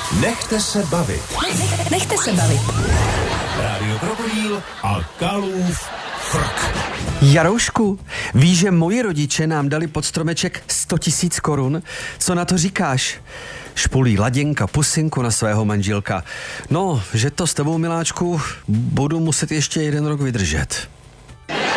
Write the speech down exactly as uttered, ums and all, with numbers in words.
Nechte se bavit. Nechte se bavit. Rádio Krokodýl a Kalův frk. Jaroušku, víš, že moji rodiče nám dali pod stromeček sto tisíc korun? Co na to říkáš? Špulí Laděnka pusinku na svého manželka. No, že to s tebou, miláčku, budu muset ještě jeden rok vydržet.